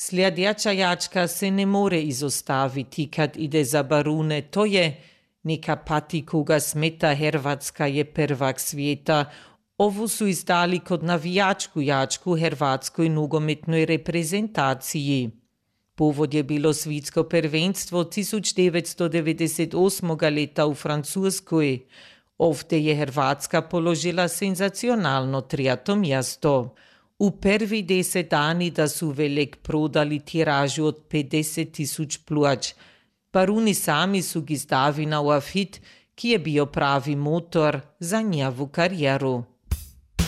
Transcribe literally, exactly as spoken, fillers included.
Sljedeća jačka se ne more izostaviti kad ide za barune, to je neka pati koga smeta, Hrvatska je prvak svijeta. Ovu su izdali kod navijačku jačku hrvatskoj nogometnoj reprezentaciji. Povod je bilo svitsko prvenstvo tisoč devetsto devedeset osmog leta v Francoskoj. Ovdje je Hrvatska položila senzacionalno trijato mjesto. V prvi deset dani da su velik prodali tiražu od pedeset tisoč plač. Baruni sami su gi stavili na afit, ki je bio pravi motor za njevu karijeru.